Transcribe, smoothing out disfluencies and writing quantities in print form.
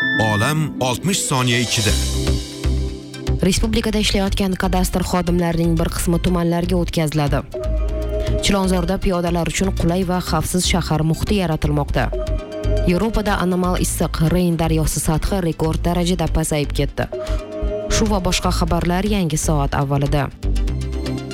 Olam 60 soniya ichida. Respublikada ishlayotgan kadastr xodimlarining bir qismi tumanlarga o'tkaziladi. Chilonzorda piyodalar uchun qulay va xavfsiz shahar muhiti yaratilmoqda. Yevropada anomal issiq Reyn daryosi sathi rekord darajada pasayib ketdi. Shu va boshqa xabarlar yangi soat avvalida.